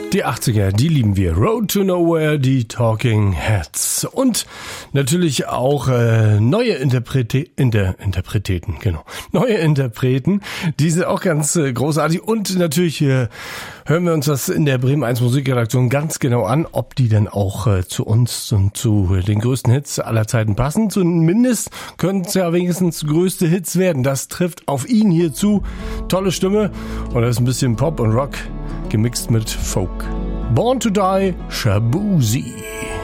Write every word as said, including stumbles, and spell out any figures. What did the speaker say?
Die achtziger, die lieben wir. Road to Nowhere, die Talking Heads. Und natürlich auch äh, neue Interprete Inter Interpreten, genau. Neue Interpreten, die sind auch ganz äh, großartig. Und natürlich äh, hören wir uns das in der Bremen eins Musikredaktion ganz genau an, ob die denn auch äh, zu uns und zu den größten Hits aller Zeiten passen. Zumindest können es ja wenigstens größte Hits werden. Das trifft auf ihn hier zu. Tolle Stimme und das ist ein bisschen Pop und Rock gemixt mit Folk. Born to Die, Shaboozey.